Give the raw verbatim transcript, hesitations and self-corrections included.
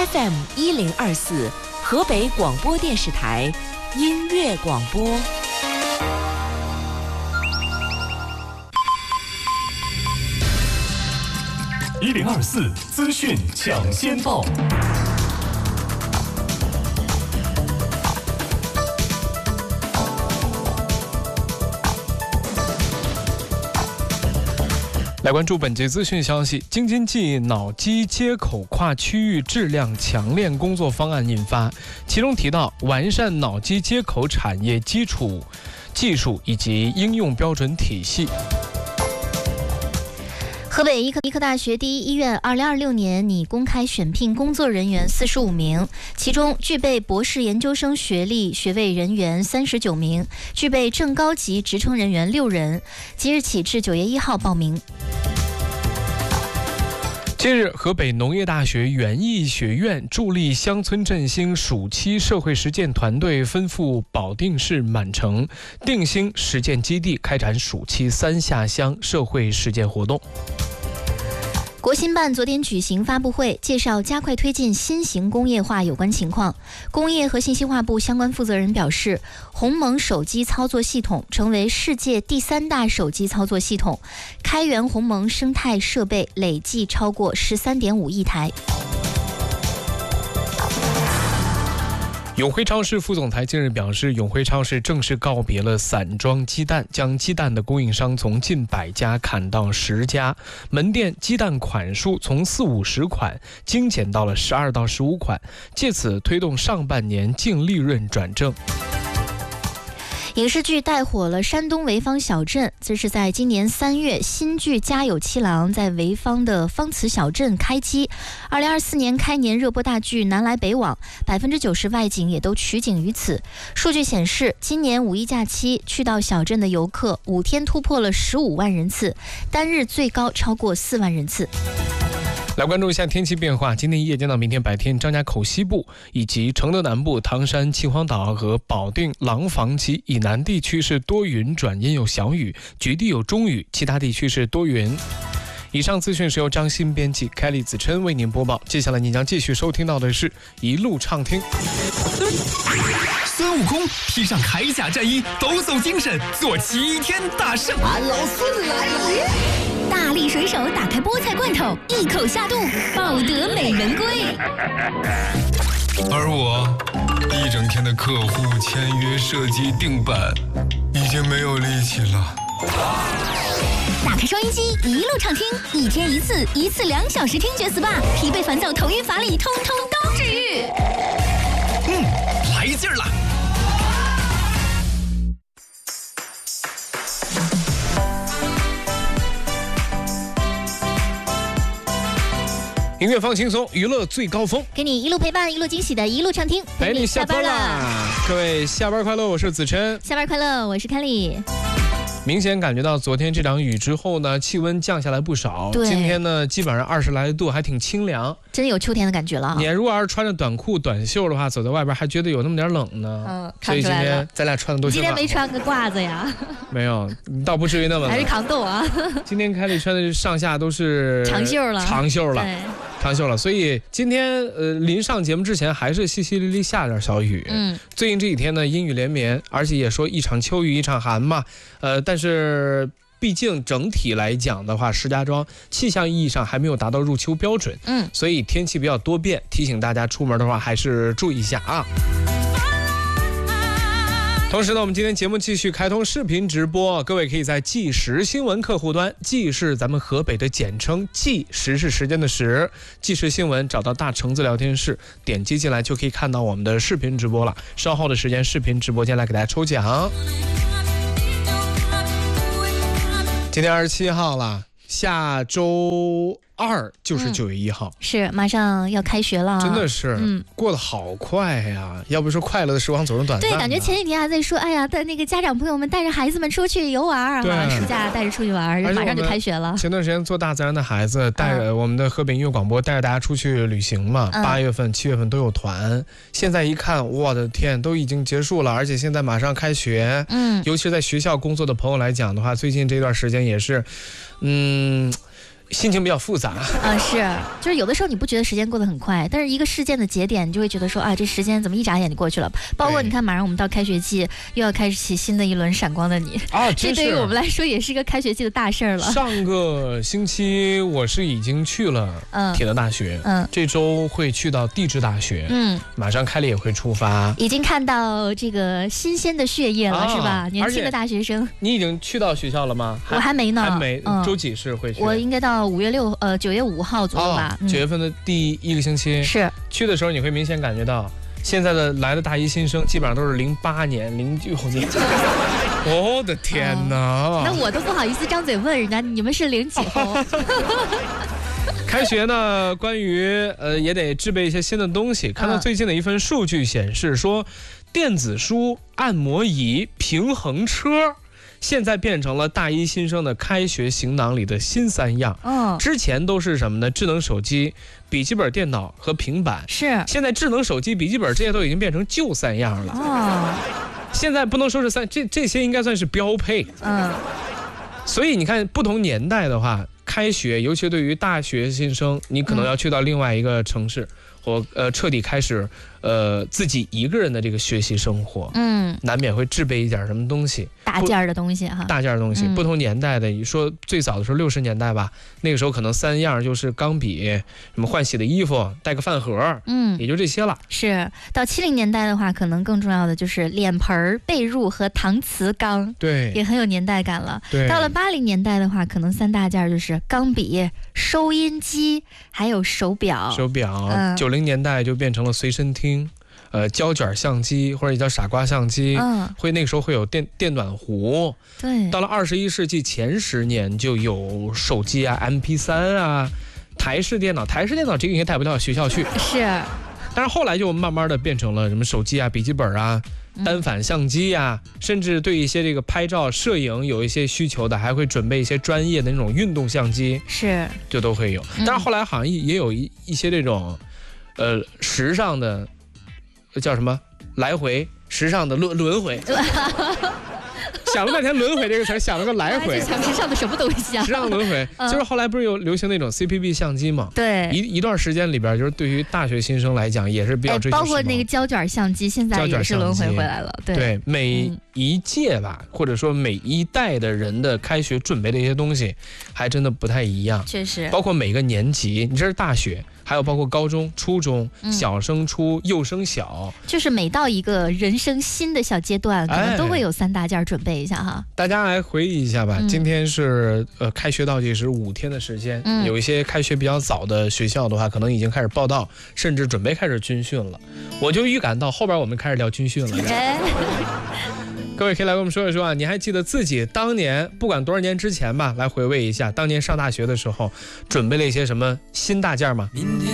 F M 一零二四，河北广播电视台音乐广播。 一零二四资讯抢先报。来关注本节资讯消息，京津冀脑机接口跨区域质量强链工作方案印发，其中提到完善脑机接口产业基础技术以及应用标准体系。 河北医科医科大学第一医院二零二六年拟公开选聘工作人员四十五名，其中具备博士研究生学历学位人员三十九名，具备正高级职称人员六人，即日起至九月一号报名。 近日，河北农业大学园艺学院助力乡村振兴暑期社会实践团队奔赴保定市满城定兴实践基地，开展暑期三下乡社会实践活动。 国新办昨天举行发布会，介绍加快推进新型工业化有关情况。工业和信息化部相关负责人表示，鸿蒙手机操作系统成为世界第三大手机操作系统，开源鸿蒙生态设备累计超过十三点五亿台。 永辉超市副总裁近日表示，永辉超市正式告别了散装鸡蛋，将鸡蛋的供应商从近百家砍到十家，门店鸡蛋款数从四五十款精简到了十二到十五款，借此推动上半年净利润转正。 影视剧带火了山东潍坊小镇，这是在今年三月，新剧《家有七郎》在潍坊的方祠小镇开机。二零二四年开年热播大剧《南来北往》，百分之九十外景也都取景于此。数据显示，今年五一假期去到小镇的游客五天突破了十五万人次，单日最高超过四万人次。 来关注一下天气变化，今天夜间到明天白天，张家口西部以及承德南部、唐山、秦皇岛和保定、廊坊及以南地区是多云转阴有小雨，局地有中雨，其他地区是多云。以上资讯是由张鑫编辑，凯丽子琛为您播报。接下来您将继续收听到的是一路畅听。 孙悟空披上铠甲战衣，抖擞精神，做齐天大圣。 俺老孙来了！ 大力水手打开菠菜罐头，一口下肚，抱得美人归。 而我一整天的客户签约、设计、定版，已经没有力气了。 打开收音机，一路畅听，一天一次，一次两小时听觉 S P A， 疲惫烦躁、头晕乏力，通通都治愈。 嗯，来劲儿了！ 音乐放轻松，娱乐最高峰， 给你一路陪伴，一路惊喜的一路畅听， 陪你下班啦！各位下班快乐，我是子琛。 下班快乐，我是凯丽。 明显感觉到昨天这场雨之后呢，气温降下来不少。今天呢，基本上二十来度，还挺清凉， 真有秋天的感觉了。 你如果要是穿着短裤短袖的话，走在外边还觉得有那么点冷呢。 嗯， 所以今天咱俩穿的都今天没穿个褂子呀？ 没有，倒不至于那么冷。 还是扛冻啊？ 今天凯丽穿的上下都是长袖了， 长袖了。长袖了，所以今天呃临上节目之前还是淅淅沥沥下点小雨。 嗯， 最近这几天呢阴雨连绵，而且也说一场秋雨一场寒嘛。呃，但是毕竟整体来讲的话，石家庄气象意义上还没有达到入秋标准。 嗯， 所以天气比较多变，提醒大家出门的话还是注意一下啊。同时呢，我们今天节目继续开通视频直播，各位可以在即时新闻客户端，即是咱们河北的简称，即时是时间的时，即时新闻找到大橙子聊天室，点击进来就可以看到我们的视频直播了。稍后的时间，视频直播间来给大家抽奖。今天二十七号了，下周二就是九月一号、 嗯，是马上要开学了， 真的是， 嗯， 过得好快呀！要不说快乐的时光总是短暂的。 对，感觉前几天还在说，哎呀，带那个家长朋友们带着孩子们出去游玩， 对， 暑假带着出去玩，马上就开学了。 前段时间做大自然的孩子，带着我们的河北音乐广播带着大家出去旅行嘛，八、嗯、月份、七月份都有团。现在一看，我的天，都已经结束了，而且现在马上开学。 嗯， 尤其是在学校工作的朋友来讲的话，最近这段时间也是，嗯。 心情比较复杂啊，是，就是有的时候你不觉得时间过得很快，但是一个事件的节点，你就会觉得说啊，这时间怎么一眨眼就过去了。包括你看，马上我们到开学季，又要开始起新的一轮闪光的你啊， 这对于我们来说也是一个开学季的大事儿了。 上个星期我是已经去了铁德大学，嗯，这周会去到地质大学，嗯，马上开了也会出发， 已经看到这个新鲜的血液了，啊、是吧？年轻的大学生， 你已经去到学校了吗？ 我还没呢， 还没，嗯、周几是会去？ 我应该到五月六呃九月五号左右吧。 九、哦嗯、月份的第一个星期是去的时候，你会明显感觉到，现在的来的大一新生基本上都是零八年、零九年。我的天哪、哦！ 那我都不好意思张嘴问人家，你们是零几后？ 开学呢，关于呃也得制备一些新的东西。看到最近的一份数据显示说，电子书、按摩仪、平衡车。现在变成了大一新生的开学行囊里的新三样。嗯，之前都是什么呢？智能手机、笔记本电脑和平板。 是。现在智能手机、笔记本这些都已经变成旧三样了。哦。现在不能说是三，这这些应该算是标配。嗯。所以你看，不同年代的话，开学，尤其对于大学新生，你可能要去到另外一个城市。嗯或呃彻底开始呃自己一个人的这个学习生活，嗯，难免会制备一点什么东西， 大件的东西哈， 大件的东西，嗯、不同年代的，你说最早的时候六十年代吧，那个时候可能三样就是钢笔，什么换洗的衣服，带个饭盒，嗯，也就这些了。 是到七零年代的话，可能更重要的就是脸盆、被褥和搪瓷缸， 对， 也很有年代感了。 对， 到了八零年代的话，可能三大件就是钢笔、收音机，还有手表。 手表，嗯，九零年代就变成了随身听，呃，胶卷相机或者也叫傻瓜相机，嗯，会那个时候会有电电暖壶， 对。 到了二十一世纪前十年，就有手机啊、M P 三 啊、台式电脑，台式电脑这个应该带不到学校去， 是。 但是后来就慢慢的变成了什么手机啊、笔记本啊、单反相机呀、啊，甚至对一些这个拍照、摄影有一些需求的，还会准备一些专业的那种运动相机， 是， 就都会有。但是后来好像也有一一些这种。呃，时尚的叫什么？来回时尚的轮轮回，想了半天轮回这个词，想了个来回。 想时尚的什么东西啊？ 时尚轮回，就是后来不是有流行那种 C P B 相机吗？ 对， 一一段时间里边，就是对于大学新生来讲也是比较追求。 包括那个胶卷相机，现在也是轮回回来了。对， 对，每一届吧，嗯、或者说每一代的人的开学准备的一些东西，还真的不太一样。 确实， 包括每个年级，你这是大学。还有包括高中、初中、小升初、幼升小， 就是每到一个人生新的小阶段，可能都会有三大件准备一下哈。 大家来回忆一下吧。嗯、今天是呃开学倒计时五天的时间，嗯、有一些开学比较早的学校的话，可能已经开始报到，甚至准备开始军训了。我就预感到后边我们开始聊军训了。哎各位可以来跟我们说一说啊，你还记得自己当年不管多少年之前吧，来回味一下当年上大学的时候准备了一些什么新大件吗？